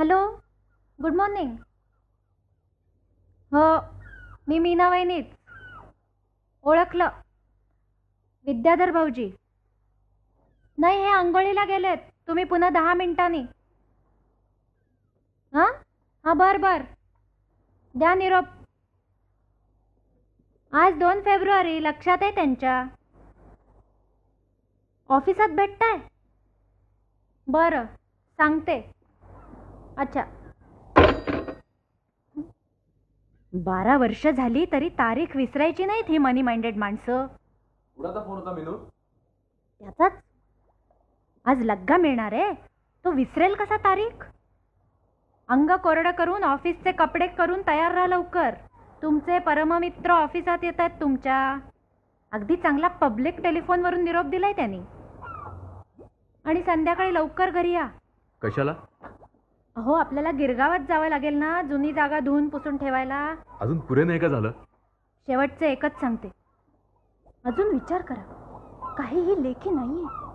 Hello, good morning. हो, मी मीना वहिनीच. ओळखलं, विद्याधर भाऊजी. नाही, हे आंघोळीला गेलेत. तुम्ही पुन्हा 10 मिनिटांनी. हां हां, बर द्या निरोप. आज 2 फेब्रुवारी, लक्षात आहे त्यांच्या. ऑफिसात भेटताय? बरं, सांगते. अच्छा. 12 वर्ष झाली तरी तारीख विसरायची नाहीत ही मनी माइंडेड माणसं. कुणाचा फोन होता मीनू? त्याचाच. आज लग्गा मिळणार आहे, तो विसरेल कसा तारीख? अंग कोरडं करून ऑफिसचे कपडे करून तयार राहा लवकर. तुमचे परममित्र ऑफिसात येत आहेत तुमच्या. अगदी चांगला पब्लिक टेलिफोनवरून निरोप दिलाय त्यांनी. आणि संध्याकाळी लवकर घरी या. कशाला? अहो, आपल्याला गिरगावात जावं लागेल ना, जुनी जागा धुवून पुसून ठेवायला. अजून पुरे नाही का झालं? शेवटचे एकच सांगते, अजून विचार करा. काहीही लेखी नाहीये.